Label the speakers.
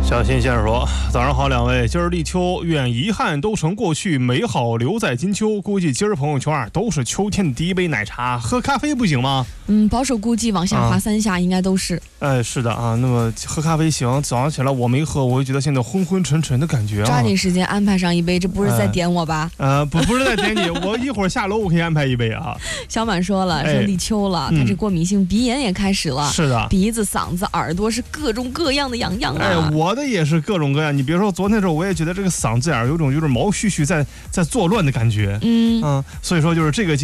Speaker 1: 小新先生说：“早上好，两位，今儿立秋，愿遗憾都成过去，美好留在金秋。估计今儿朋友圈都是秋天的第一杯奶茶，喝咖啡不行吗？”
Speaker 2: 保守估计往下滑3下应该都是。
Speaker 1: 是的啊，那么喝咖啡行，早上起来我没喝，我就觉得现在昏昏沉沉的感觉啊。
Speaker 2: 抓紧时间安排上一杯，这不是在点我吧？
Speaker 1: 不是在点你，我一会儿下楼我可以安排一杯啊。
Speaker 2: 小满说了，说立秋了，他这过敏性鼻炎也开始了。
Speaker 1: 是的，
Speaker 2: 鼻子、嗓子、耳朵是各种各样的痒痒啊。
Speaker 1: 我的也是各种各样。你别说昨天的时候，我也觉得这个嗓子眼有种毛絮絮在作乱的感觉。所以说就是这个。